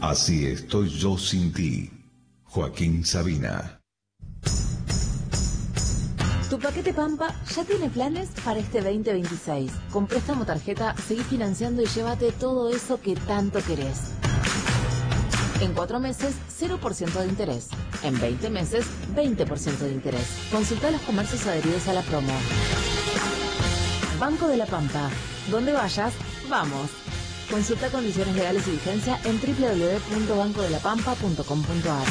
Así estoy yo sin ti. Joaquín Sabina. Tu paquete Pampa ya tiene planes para este 2026. Con préstamo tarjeta, seguí financiando y llévate todo eso que tanto querés. En 4 meses, 0% de interés. En 20 meses, 20% de interés. Consulta los comercios adheridos a la promo. Banco de la Pampa. Donde vayas, vamos. Consulta condiciones legales y vigencia en www.bancodelapampa.com.ar.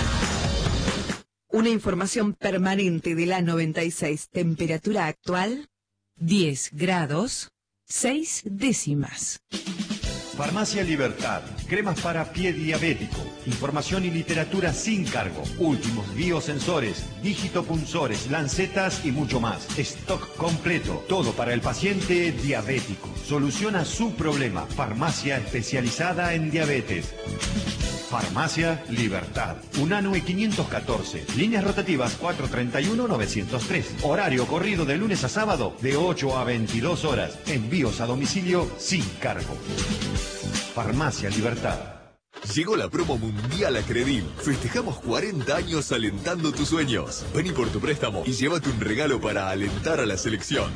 Una información permanente de la 96. Temperatura actual, 10 grados, 6 décimas. Farmacia Libertad. Cremas para pie diabético. Información y literatura sin cargo. Últimos biosensores, digitopunzores, lancetas y mucho más. Stock completo. Todo para el paciente diabético. Soluciona su problema. Farmacia especializada en diabetes. Farmacia Libertad. Unanue 514. Líneas rotativas 431-903. Horario corrido de lunes a sábado de 8 a 22 horas. Envíos a domicilio sin cargo. Farmacia Libertad. Llegó la promo mundial a Credil. Festejamos 40 años alentando tus sueños. Vení por tu préstamo y llévate un regalo para alentar a la selección.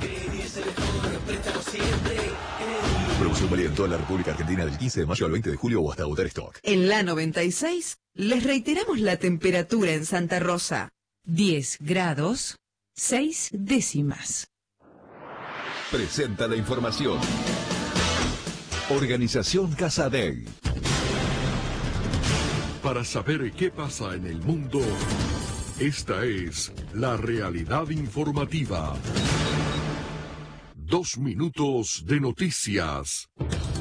Promoción válida en toda la República Argentina del 15 de mayo al 20 de julio o hasta agotar stock. En la 96, les reiteramos la temperatura en Santa Rosa. 10 grados, 6 décimas. Presenta la información. Organización Casadei. Para saber qué pasa en el mundo, esta es la realidad informativa. 2 minutos de noticias.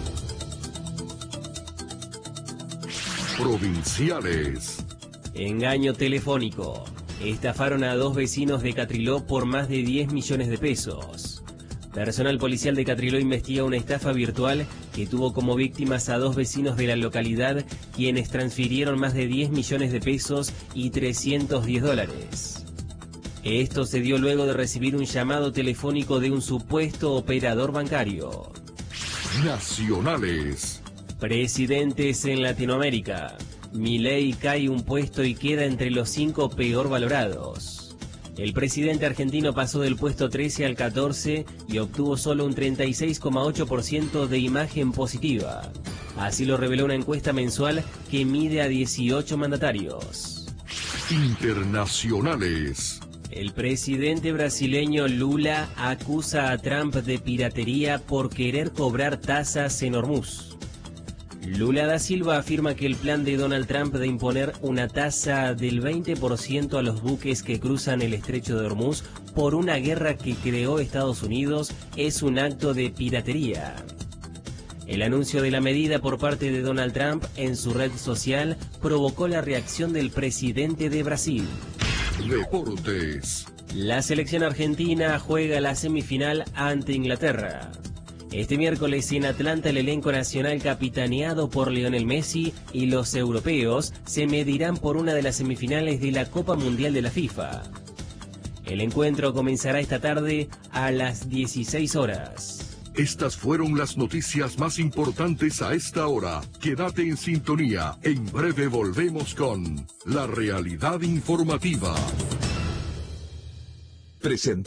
Provinciales. Engaño telefónico. Estafaron a 2 vecinos de Catriló por más de 10 millones de pesos. Personal policial de Catriló investiga una estafa virtual que tuvo como víctimas a 2 vecinos de la localidad, quienes transfirieron más de 10 millones de pesos y $310. Esto se dio luego de recibir un llamado telefónico de un supuesto operador bancario. Nacionales. Presidentes en Latinoamérica. Milei cae un puesto y queda entre los 5 peor valorados. El presidente argentino pasó del puesto 13 al 14 y obtuvo solo un 36,8% de imagen positiva. Así lo reveló una encuesta mensual que mide a 18 mandatarios. Internacionales. El presidente brasileño Lula acusa a Trump de piratería por querer cobrar tasas en Hormuz. Lula da Silva afirma que el plan de Donald Trump de imponer una tasa del 20% a los buques que cruzan el estrecho de Hormuz por una guerra que creó Estados Unidos es un acto de piratería. El anuncio de la medida por parte de Donald Trump en su red social provocó la reacción del presidente de Brasil. Deportes. La selección argentina juega la semifinal ante Inglaterra. Este miércoles en Atlanta el elenco nacional capitaneado por Lionel Messi y los europeos se medirán por una de las semifinales de la Copa Mundial de la FIFA. El encuentro comenzará esta tarde a las 16 horas. Estas fueron las noticias más importantes a esta hora. Quédate en sintonía. En breve volvemos con la realidad informativa. Presenta